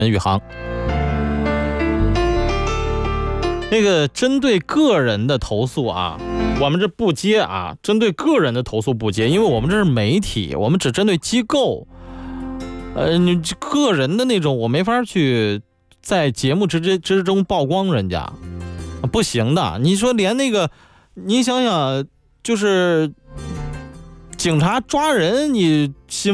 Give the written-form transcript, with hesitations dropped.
宇航。那个针对个人的投诉啊，我们这不接啊，针对个人的投诉不接，因为我们这是媒体，我们只针对机构。你个人的那种我没法去在节目之中曝光人家，不行的。你说连那个，你想想，就是警察抓人，你新